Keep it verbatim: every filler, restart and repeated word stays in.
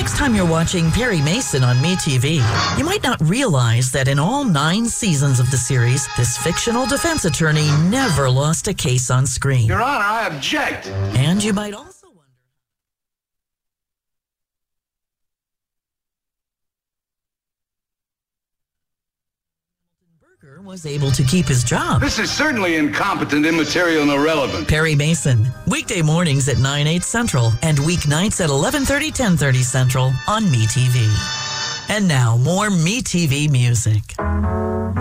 next time you're watching Perry Mason on MeTV, you might not realize that in all nine seasons of the series, this fictional defense attorney never lost a case on screen. Your Honor, I object. And you might also wonder... Berger was able to keep his job. This is certainly incompetent, immaterial, and irrelevant. Perry Mason, weekday mornings at nine, eight Central, and weeknights at eleven thirty, ten thirty Central on MeTV. And now, more MeTV music.